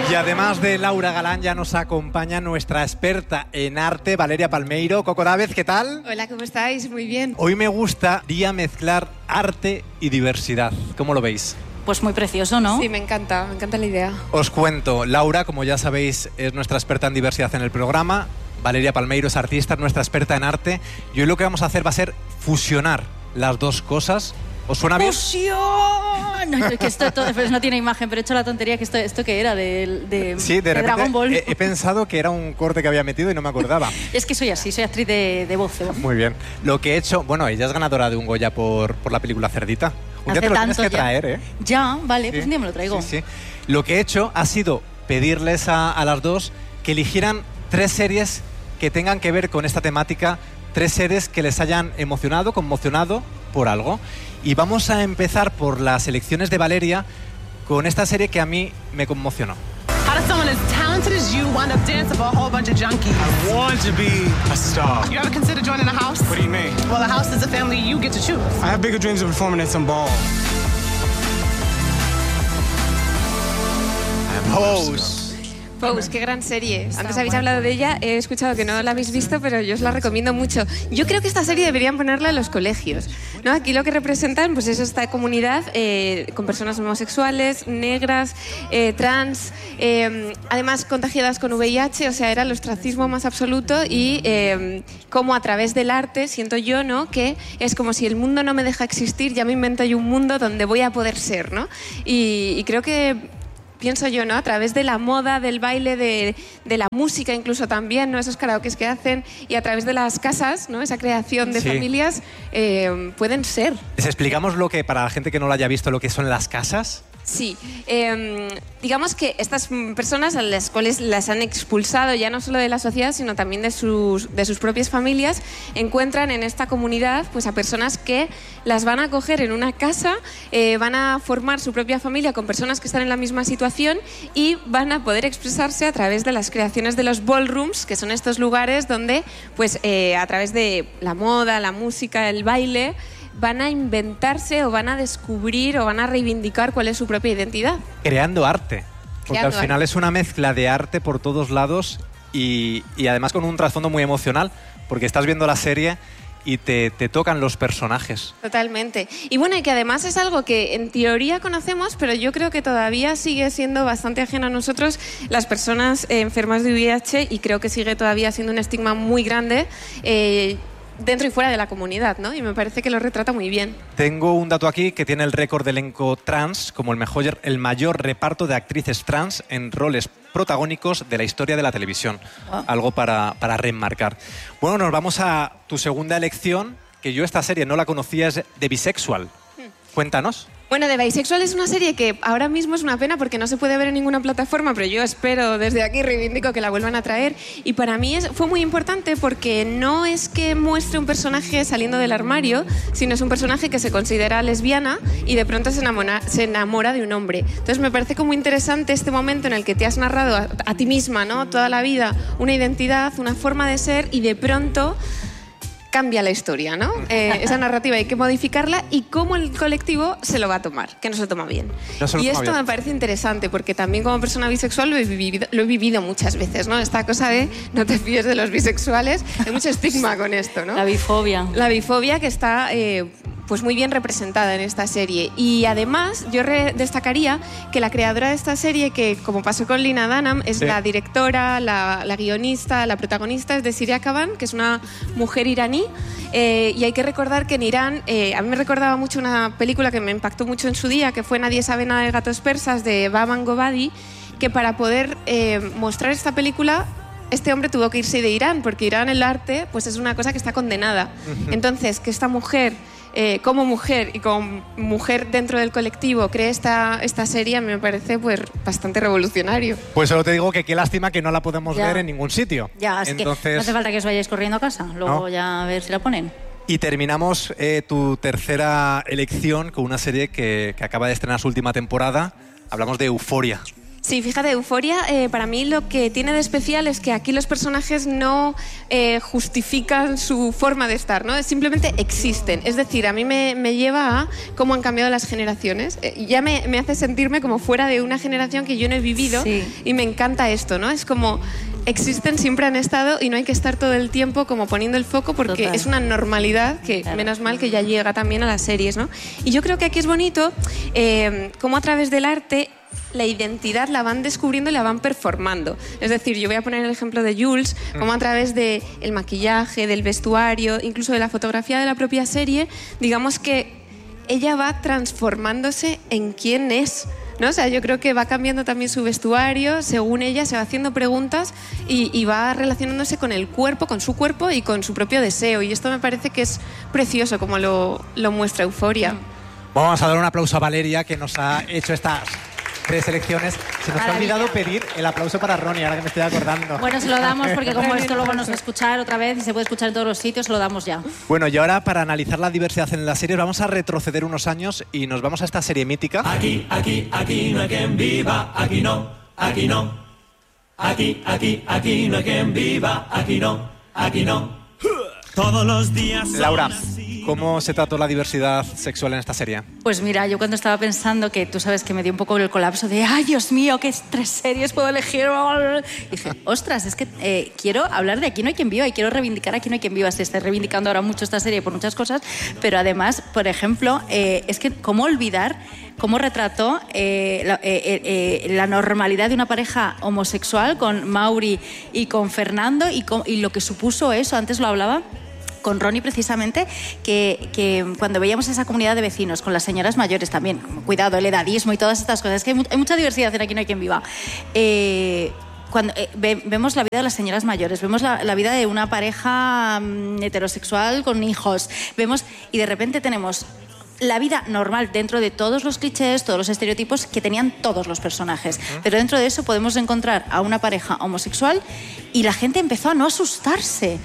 Y además de Laura Galán, ya nos acompaña nuestra experta en arte, Valeria Palmeiro. Coco Dávez, ¿qué tal? Hola, ¿cómo estáis? Muy bien. Hoy me gustaría mezclar arte y diversidad. ¿Cómo lo veis? Pues muy precioso, ¿no? Sí, me encanta la idea. Os cuento, Laura, como ya sabéis, es nuestra experta en diversidad en el programa. Valeria Palmeiro es artista, es nuestra experta en arte. Y hoy lo que vamos a hacer va a ser fusionar las dos cosas. ¿Os suena bien? ¡Fusión! No, es que esto no tiene imagen, pero he hecho la tontería que esto que era Sí, de repente Dragon Ball. He pensado que era un corte que había metido y no me acordaba. Es que soy así, soy actriz de voz. Muy bien. Lo que he hecho... Bueno, ella es ganadora de un Goya por la película Cerdita. Un día Hace te lo tienes tanto que ya. traer, ¿eh? Ya, vale, Sí. pues un día me lo traigo. Sí, sí. Lo que he hecho ha sido pedirles a las dos que eligieran 3 series que tengan que ver con esta temática, 3 series que les hayan emocionado, conmocionado por algo. Y vamos a empezar por las elecciones de Valeria con esta serie que a mí me conmocionó. How does someone as talented as you wind up dancing for a whole bunch of junkies? I want to be a star. You ever consider joining a house? What do you mean? Well, a house is a family you get to choose. I have bigger dreams of performing at some ball. Pose, qué gran serie. Antes habéis hablado de ella, he escuchado que no la habéis visto, pero yo os la recomiendo mucho. Yo creo que esta serie deberían ponerla en los colegios, ¿no? Aquí lo que representan pues, es esta comunidad con personas homosexuales, negras, trans, además contagiadas con VIH, o sea, era el ostracismo más absoluto y cómo a través del arte, siento yo, ¿no? Que es como si el mundo no me deja existir, ya me invento yo un mundo donde voy a poder ser, ¿no? Y creo que... pienso yo, ¿no? A través de la moda, del baile, de la música incluso también, ¿no? Esos karaokes que hacen y a través de las casas, ¿no? Esa creación de Sí. familias pueden ser. ¿Les explicamos lo que, para la gente que no lo haya visto, lo que son las casas? Sí, digamos que estas personas a las cuales las han expulsado ya no solo de la sociedad, sino también de sus propias familias, encuentran en esta comunidad pues, a personas que las van a acoger en una casa, van a formar su propia familia con personas que están en la misma situación y van a poder expresarse a través de las creaciones de los ballrooms, que son estos lugares donde pues, a través de la moda, la música, el baile, van a inventarse o van a descubrir o van a reivindicar cuál es su propia identidad. Creando arte. Porque Creando al final arte. es una mezcla de arte por todos lados y además con un trasfondo muy emocional, porque estás viendo la serie y te tocan los personajes. Totalmente. Y bueno, y que además es algo que en teoría conocemos, pero yo creo que todavía sigue siendo bastante ajeno a nosotros, las personas enfermas de VIH, y creo que sigue todavía siendo un estigma muy grande dentro y fuera de la comunidad, ¿no? Y me parece que lo retrata muy bien. Tengo un dato aquí que tiene el récord de elenco trans como el mayor reparto de actrices trans en roles protagónicos de la historia de la televisión. Wow. Algo para remarcar. Bueno, nos vamos a tu segunda elección, que yo esta serie no la conocía, es de Bisexual. Cuéntanos. Bueno, The Bisexual es una serie que ahora mismo es una pena porque no se puede ver en ninguna plataforma, pero yo espero desde aquí, reivindico que la vuelvan a traer. Y para mí fue muy importante porque no es que muestre un personaje saliendo del armario, sino es un personaje que se considera lesbiana y de pronto se enamora de un hombre. Entonces me parece como interesante este momento en el que te has narrado a ti misma, ¿no? Toda la vida una identidad, una forma de ser y de pronto... cambia la historia, ¿no? Esa narrativa hay que modificarla y cómo el colectivo se lo va a tomar, que no se lo toma bien. No se lo Y toma esto bien. me parece interesante porque también como persona bisexual lo he vivido muchas veces, ¿no? Esta cosa de no te fíes de los bisexuales, hay mucho estigma con esto, ¿no? La bifobia. La bifobia que está pues muy bien representada en esta serie. Y además yo destacaría que la creadora de esta serie, que como pasó con Lina Dunham, es Sí. la directora, la guionista, la protagonista es de Siria Kaban, que es una mujer iraní. Y hay que recordar que en Irán, a mí me recordaba mucho una película que me impactó mucho en su día, que fue Nadie sabe nada de gatos persas, de Bahman Gobadi, que para poder mostrar esta película este hombre tuvo que irse de Irán, porque Irán el arte pues es una cosa que está condenada. Entonces, que esta mujer, como mujer y como mujer dentro del colectivo, cree esta serie, a mí me parece pues bastante revolucionario. Pues solo te digo que qué lástima que no la podemos Ya. ver en ningún sitio. Ya, es que no hace falta que os vayáis corriendo a casa, luego No. ya a ver si la ponen. Y terminamos tu tercera elección con una serie que acaba de estrenar su última temporada. Hablamos de Euphoria. Sí, fíjate, Euphoria para mí lo que tiene de especial es que aquí los personajes no justifican su forma de estar, ¿no? Simplemente existen. Es decir, a mí me lleva a cómo han cambiado las generaciones. Ya me hace sentirme como fuera de una generación que yo no he vivido, Sí. y me encanta esto, ¿no? Es como existen, siempre han estado y no hay que estar todo el tiempo como poniendo el foco porque Total. es una normalidad que Claro. menos mal que ya llega también a las series, ¿no? Y yo creo que aquí es bonito cómo a través del arte la identidad la van descubriendo y la van performando. Es decir, yo voy a poner el ejemplo de Jules, como a través del maquillaje, del vestuario, incluso de la fotografía de la propia serie, digamos que ella va transformándose en quién es, ¿no? O sea, yo creo que va cambiando también su vestuario, según ella se va haciendo preguntas y va relacionándose con el cuerpo, con su cuerpo y con su propio deseo. Y esto me parece que es precioso como lo muestra Euphoria. Vamos a dar un aplauso a Valeria, que nos ha hecho estas 3 selecciones. Se nos ha Maravilla. olvidado pedir el aplauso para Ronnie, ahora que me estoy acordando. Bueno, se lo damos porque como esto luego nos va a escuchar otra vez y se puede escuchar en todos los sitios, se lo damos ya. Bueno, y ahora para analizar la diversidad en las series vamos a retroceder unos años y nos vamos a esta serie mítica. Aquí no hay quien viva, aquí no. Aquí no hay quien viva, aquí no. Todos los días. Laura, ¿cómo se trató la diversidad sexual en esta serie? Pues mira, yo cuando estaba pensando que tú sabes que me dio un poco el colapso de ¡ay, Dios mío, qué 3 series puedo elegir! Y dije, ostras, es que quiero hablar de Aquí no hay quien viva y quiero reivindicar Aquí no hay quien viva. Se está reivindicando ahora mucho esta serie por muchas cosas, pero además, por ejemplo, es que cómo olvidar cómo retrató la normalidad de una pareja homosexual con Mauri y con Fernando y lo que supuso eso. Antes lo hablaba con Ronnie precisamente, que cuando veíamos esa comunidad de vecinos, con las señoras mayores también, cuidado, el edadismo y todas estas cosas, que hay mucha diversidad en Aquí no hay quien viva. Cuando vemos la vida de las señoras mayores, vemos la vida de una pareja heterosexual con hijos, y de repente tenemos la vida normal dentro de todos los clichés, todos los estereotipos que tenían todos los personajes. Pero dentro de eso podemos encontrar a una pareja homosexual y la gente empezó a no asustarse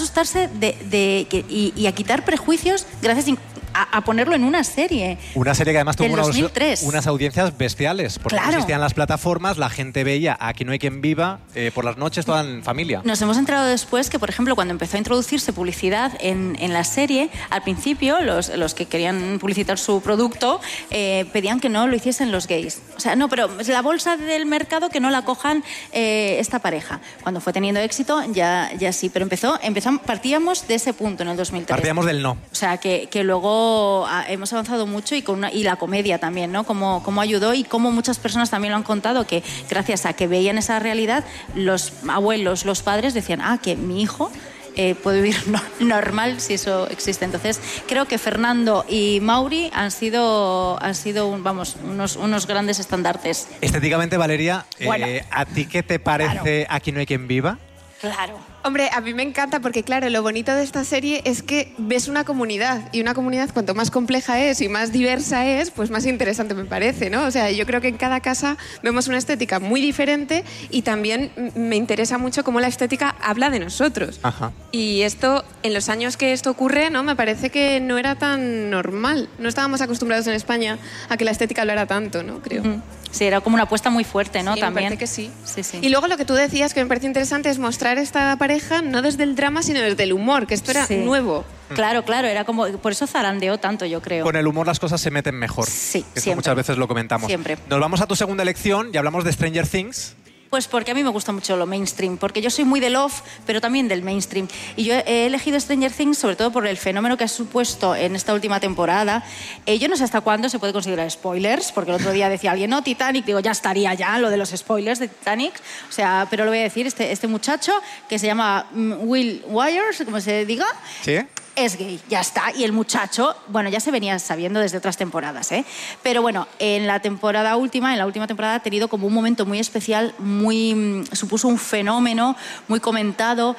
y a quitar prejuicios gracias a ponerlo en una serie. Una serie que además tuvo Del 2003. unas audiencias bestiales, porque no Claro. existían las plataformas, la gente veía Aquí no hay quien viva por las noches toda en familia. Nos hemos enterado después que, por ejemplo, cuando empezó a introducirse publicidad en la serie, al principio los que querían publicitar su producto pedían que no lo hiciesen los gays. O sea, no, pero la bolsa del mercado que no la cojan esta pareja. Cuando fue teniendo éxito, ya sí, pero partíamos de ese punto en el 2003. Partíamos del no. O sea, que luego hemos avanzado mucho y la comedia también, ¿no? Cómo ayudó y cómo muchas personas también lo han contado, que gracias a que veían esa realidad, los abuelos, los padres decían, que mi hijo puede vivir normal si eso existe. Entonces, creo que Fernando y Mauri han sido unos grandes estandartes. Estéticamente, Valeria, Bueno. ¿a ti qué te parece Aquí no hay quien viva? Claro. Hombre, a mí me encanta porque, claro, lo bonito de esta serie es que ves una comunidad y una comunidad cuanto más compleja es y más diversa es, pues más interesante me parece, ¿no? O sea, yo creo que en cada casa vemos una estética muy diferente y también me interesa mucho cómo la estética habla de nosotros. Ajá. Y esto, en los años que esto ocurre, ¿no? Me parece que no era tan normal. No estábamos acostumbrados en España a que la estética hablara tanto, ¿no? Creo. Sí, era como una apuesta muy fuerte, ¿no? Sí, También. me parece que sí. Sí, sí. Y luego lo que tú decías que me parece interesante es mostrar esta pareja no desde el drama, sino desde el humor, que esto era Sí. nuevo. Claro, era como... Por eso zarandeó tanto, yo creo. Con el humor las cosas se meten mejor. Sí, Esto siempre. muchas veces lo comentamos. Siempre. Nos vamos a tu segunda elección y hablamos de Stranger Things. Pues porque a mí me gusta mucho lo mainstream, porque yo soy muy de Love, pero también del mainstream. Y yo he elegido Stranger Things sobre todo por el fenómeno que ha supuesto en esta última temporada. Yo no sé hasta cuándo se puede considerar spoilers, porque el otro día decía alguien, no, Titanic, digo, ya estaría ya lo de los spoilers de Titanic. O sea, pero lo voy a decir, este muchacho que se llama Will Wires, como se diga, ¿Sí? es gay, ya está. Y el muchacho, bueno, ya se venía sabiendo desde otras temporadas, ¿eh? Pero bueno, en la última temporada ha tenido como un momento muy especial, supuso un fenómeno muy comentado.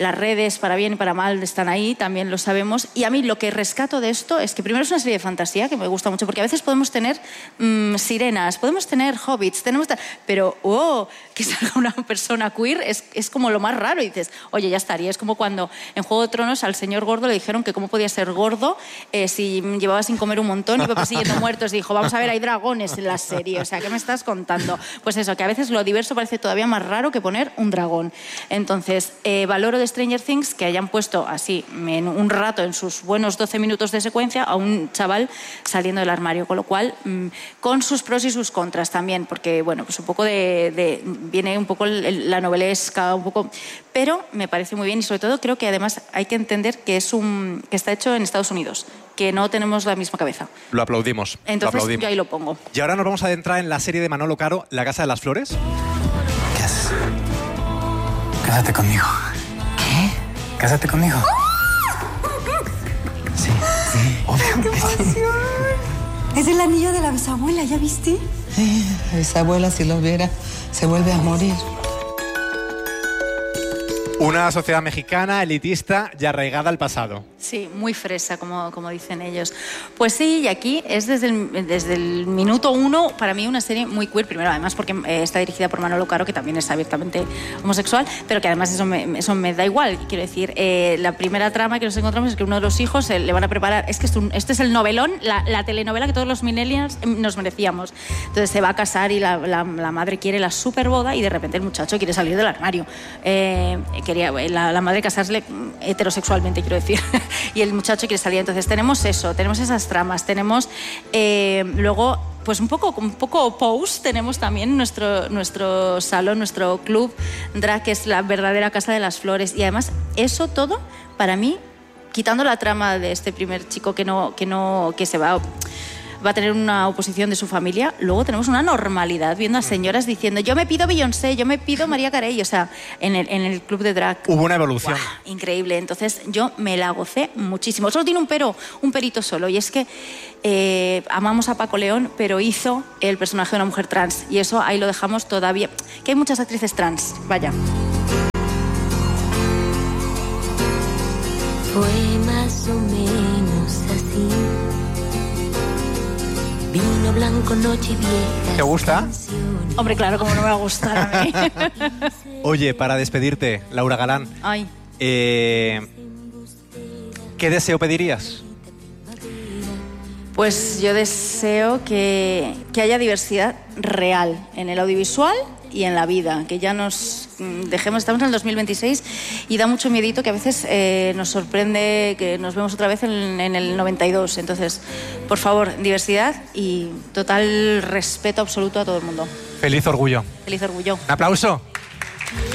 las redes, para bien y para mal, están ahí, también lo sabemos. Y a mí lo que rescato de esto es que primero es una serie de fantasía, que me gusta mucho, porque a veces podemos tener sirenas, podemos tener hobbits, pero que salga una persona queer es como lo más raro. Y dices, oye, ya estaría. Es como cuando en Juego de Tronos al señor gordo le dijeron que cómo podía ser gordo si llevaba sin comer un montón y iba persiguiendo muertos. Y dijo, vamos a ver, hay dragones en la serie. O sea, ¿qué me estás contando? Pues eso, que a veces lo diverso parece todavía más raro que poner un dragón. Entonces, valoro de Stranger Things que hayan puesto así, en un rato, en sus buenos 12 minutos de secuencia, a un chaval saliendo del armario. Con lo cual, con sus pros y sus contras también, porque, bueno, pues un poco viene un poco la novelesca, un poco... Pero me parece muy bien y sobre todo creo que además hay que entender que que está hecho en Estados Unidos, que no tenemos la misma cabeza. Lo aplaudimos. Entonces lo aplaudimos. Yo ahí lo pongo. Y ahora nos vamos a adentrar en la serie de Manolo Caro, La Casa de las Flores. ¿Qué haces? Cásate conmigo. ¿Qué? Cásate conmigo. Sí, obvio. ¡Qué emoción! Es el anillo de la bisabuela, ¿ya viste? Sí, la bisabuela, si lo viera, se vuelve a morir. Una sociedad mexicana, elitista y arraigada al pasado. Sí, muy fresa, como dicen ellos. Pues sí, y aquí es desde el minuto 1, para mí, una serie muy queer. Primero, además, porque está dirigida por Manolo Caro, que también es abiertamente homosexual, pero que además eso me da igual. Quiero decir, la primera trama que nos encontramos es que uno de los hijos le van a preparar... Es que este es el novelón, la telenovela que todos los millennials nos merecíamos. Entonces se va a casar y la madre quiere la superboda y de repente el muchacho quiere salir del armario. Quería la madre casarse heterosexualmente, quiero decir. Y el muchacho quiere salir. Entonces tenemos eso, tenemos esas tramas, tenemos luego pues un poco post, tenemos también nuestro salón, nuestro club drag, que es la verdadera Casa de las Flores. Y además eso todo, para mí, quitando la trama de este primer chico que se va a tener una oposición de su familia, luego tenemos una normalidad viendo a señoras diciendo yo me pido Beyoncé, yo me pido María Carey, o sea, en el club de drag. Hubo una evolución. ¡Buah! Increíble. Entonces yo me la gocé muchísimo. Solo tiene un perito solo, y es que amamos a Paco León, pero hizo el personaje de una mujer trans, y eso ahí lo dejamos todavía, que hay muchas actrices trans, vaya. Fue más o menos así. Vino blanco, noche vieja. ¿Te gusta? Hombre, claro, como no me va a gustar a mí. Oye, para despedirte, Laura Galán, Ay. ¿qué deseo pedirías? Pues yo deseo que haya diversidad real en el audiovisual y en la vida, que ya nos dejemos, estamos en el 2026 y da mucho miedito que a veces nos sorprende que nos vemos otra vez en el 92. Entonces, por favor, diversidad y total respeto absoluto a todo el mundo. Feliz orgullo. Feliz orgullo. Un aplauso.